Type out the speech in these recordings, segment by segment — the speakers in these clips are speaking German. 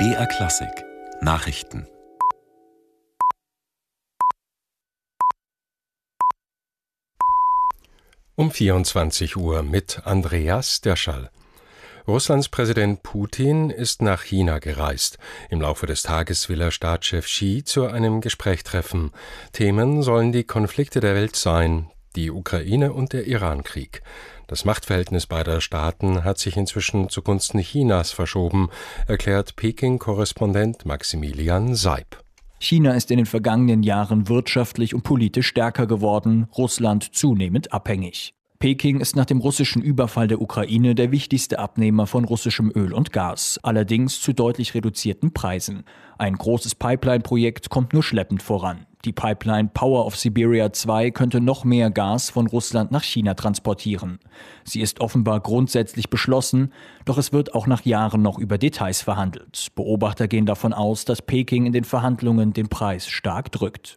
BR Klassik Nachrichten. Um 24 Uhr mit Andreas Derschall. Russlands Präsident Putin ist nach China gereist. Im Laufe des Tages will er Staatschef Xi zu einem Gespräch treffen. Themen sollen die Konflikte der Welt sein, die Ukraine und der Iran-Krieg. Das Machtverhältnis beider Staaten hat sich inzwischen zugunsten Chinas verschoben, erklärt Peking-Korrespondent Maximilian Seib. China ist in den vergangenen Jahren wirtschaftlich und politisch stärker geworden, Russland zunehmend abhängig. Peking ist nach dem russischen Überfall der Ukraine der wichtigste Abnehmer von russischem Öl und Gas, allerdings zu deutlich reduzierten Preisen. Ein großes Pipeline-Projekt kommt nur schleppend voran. Die Pipeline Power of Siberia 2 könnte noch mehr Gas von Russland nach China transportieren. Sie ist offenbar grundsätzlich beschlossen, doch es wird auch nach Jahren noch über Details verhandelt. Beobachter gehen davon aus, dass Peking in den Verhandlungen den Preis stark drückt.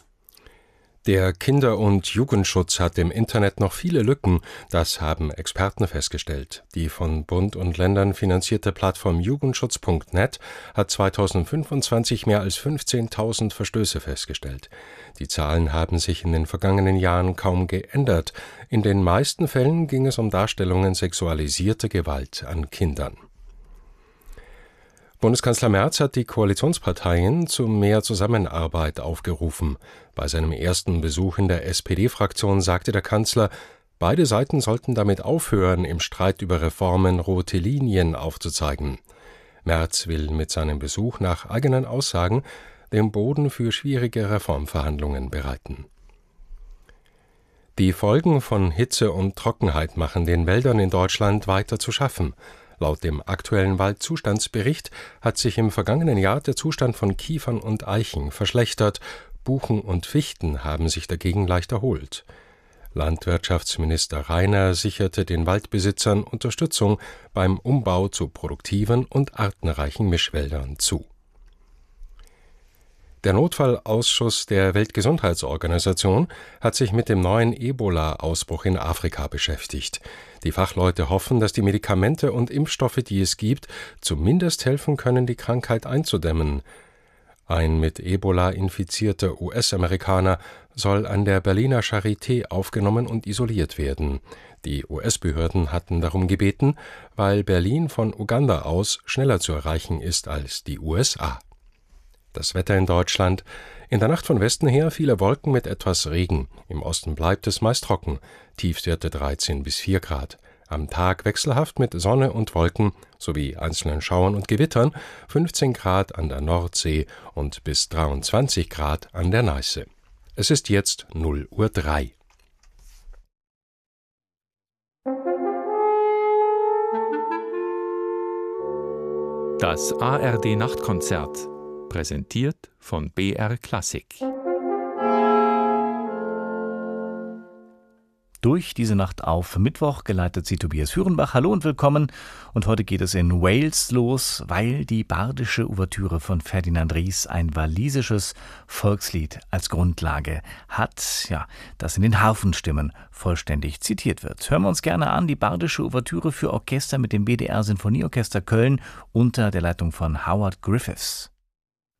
Der Kinder- und Jugendschutz hat im Internet noch viele Lücken, das haben Experten festgestellt. Die von Bund und Ländern finanzierte Plattform Jugendschutz.net hat 2025 mehr als 15.000 Verstöße festgestellt. Die Zahlen haben sich in den vergangenen Jahren kaum geändert. In den meisten Fällen ging es um Darstellungen sexualisierter Gewalt an Kindern. Bundeskanzler Merz hat die Koalitionsparteien zu mehr Zusammenarbeit aufgerufen. Bei seinem ersten Besuch in der SPD-Fraktion sagte der Kanzler, beide Seiten sollten damit aufhören, im Streit über Reformen rote Linien aufzuzeigen. Merz will mit seinem Besuch nach eigenen Aussagen den Boden für schwierige Reformverhandlungen bereiten. Die Folgen von Hitze und Trockenheit machen den Wäldern in Deutschland weiter zu schaffen. Laut dem aktuellen Waldzustandsbericht hat sich im vergangenen Jahr der Zustand von Kiefern und Eichen verschlechtert, Buchen und Fichten haben sich dagegen leicht erholt. Landwirtschaftsminister Rainer sicherte den Waldbesitzern Unterstützung beim Umbau zu produktiven und artenreichen Mischwäldern zu. Der Notfallausschuss der Weltgesundheitsorganisation hat sich mit dem neuen Ebola-Ausbruch in Afrika beschäftigt. Die Fachleute hoffen, dass die Medikamente und Impfstoffe, die es gibt, zumindest helfen können, die Krankheit einzudämmen. Ein mit Ebola infizierter US-Amerikaner soll an der Berliner Charité aufgenommen und isoliert werden. Die US-Behörden hatten darum gebeten, weil Berlin von Uganda aus schneller zu erreichen ist als die USA. Das Wetter in Deutschland. In der Nacht von Westen her viele Wolken mit etwas Regen. Im Osten bleibt es meist trocken. Tiefstwerte 13 bis 4 Grad. Am Tag wechselhaft mit Sonne und Wolken sowie einzelnen Schauern und Gewittern 15 Grad an der Nordsee und bis 23 Grad an der Neiße. Es ist jetzt 0:03 Uhr. Das ARD-Nachtkonzert, präsentiert von BR Klassik. Durch diese Nacht auf Mittwoch geleitet sie Tobias Hürenbach. Hallo und willkommen. Und heute geht es in Wales los, weil die bardische Ouvertüre von Ferdinand Ries ein walisisches Volkslied als Grundlage hat, das in den Harfenstimmen vollständig zitiert wird. Hören wir uns gerne an, die bardische Ouvertüre für Orchester mit dem WDR Sinfonieorchester Köln unter der Leitung von Howard Griffiths.